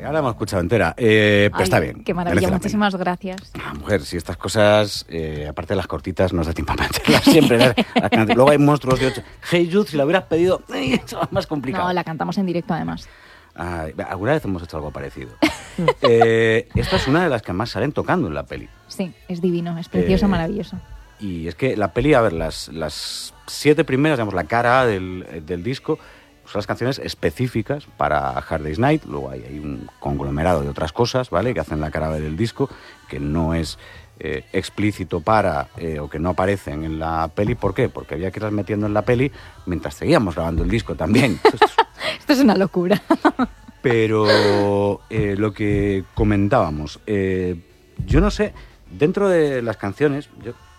Ahora la hemos escuchado entera, pero está bien. Qué maravilla, muchísimas gracias. Mujer, si estas cosas, aparte de las cortitas, no os da tiempo a meterlas siempre. Luego hay monstruos de 8. Hey Jude, si la hubieras pedido, eso es más complicado. No, la cantamos en directo además. Alguna vez hemos hecho algo parecido. Esta es una de las que más salen tocando en la peli. Sí, es divino, es precioso, maravilloso. Y es que la peli, a ver, las 7 primeras, digamos, la cara A del disco, son las canciones específicas para Hard Day's Night. Luego hay un conglomerado de otras cosas, ¿vale?, que hacen la cara B del disco, que no es explícito para, o que no aparecen en la peli. ¿Por qué? Porque había que irlas metiendo en la peli mientras seguíamos grabando el disco también. Esto es una locura. Pero lo que comentábamos, yo no sé, dentro de las canciones,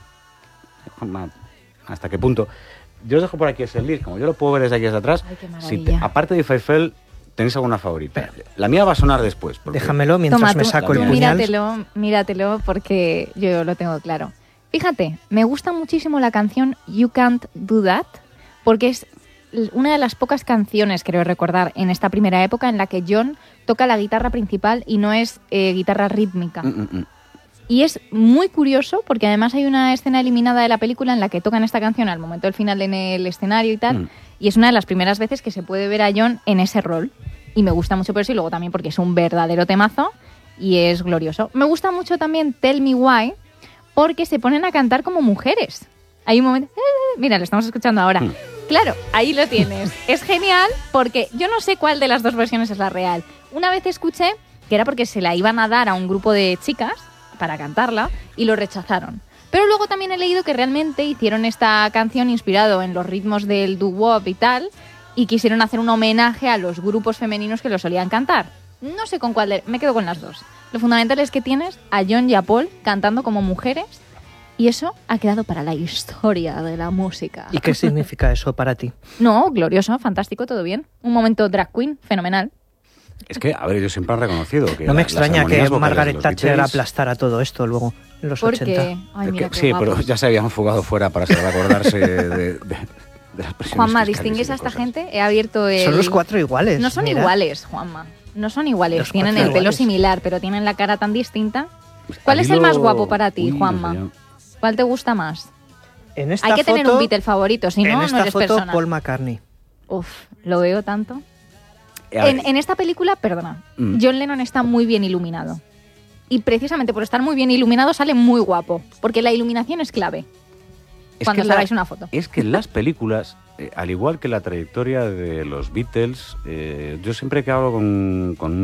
¿hasta qué punto? Yo os dejo por aquí ese list, como yo lo puedo ver desde aquí desde atrás. Ay, qué maravilla. Aparte de If I Fell, ¿tenéis alguna favorita? La mía va a sonar después. Déjamelo mientras me saco el puñal. Míratelo porque yo lo tengo claro. Fíjate, me gusta muchísimo la canción You Can't Do That, porque es una de las pocas canciones, creo recordar, en esta primera época en la que John toca la guitarra principal y no es guitarra rítmica. Y es muy curioso porque además hay una escena eliminada de la película en la que tocan esta canción al momento del final en el escenario y tal, y es una de las primeras veces que se puede ver a John en ese rol. Y me gusta mucho por eso, y luego también porque es un verdadero temazo y es glorioso. Me gusta mucho también Tell Me Why, porque se ponen a cantar como mujeres. Hay un momento... mira, lo estamos escuchando ahora. Claro, ahí lo tienes. Es genial porque yo no sé cuál de las dos versiones es la real. Una vez escuché que era porque se la iban a dar a un grupo de chicas para cantarla y lo rechazaron. Pero luego también he leído que realmente hicieron esta canción inspirado en los ritmos del doo-wop y tal, y quisieron hacer un homenaje a los grupos femeninos que lo solían cantar. No sé con cuál, me quedo con las dos. Lo fundamental es que tienes a John y a Paul cantando como mujeres, y eso ha quedado para la historia de la música. ¿Y qué significa eso para ti? No, glorioso, fantástico, todo bien. Un momento drag queen, fenomenal. Es que, a ver, yo siempre he reconocido que... No me extraña que Margaret Thatcher aplastara todo esto luego, en los 80. Ay, mira, sí, guapo. Pero ya se habían fugado fuera para saber acordarse de las presiones. Juanma, fiscales ¿distingues y a esta cosas. gente? He abierto el... Son los 4 iguales. No son mira. iguales, Juanma. No son iguales. Los Tienen 4 el pelo iguales. similar, pero tienen la cara tan distinta. ¿Cuál Al es el hilo- más guapo para ti, Uy, Juanma? no sé yo. ¿Cuál te gusta más? En esta Hay que tener foto- un Beatle favorito, si no, en no esta eres foto, persona. Paul McCartney. Uf, lo veo tanto. A ver, En esta película, perdona, John Lennon está muy bien iluminado. Y precisamente por estar muy bien iluminado sale muy guapo. Porque la iluminación es clave es cuando que os hagáis una foto. Es que en las películas, al igual que la trayectoria de los Beatles, yo siempre que hablo con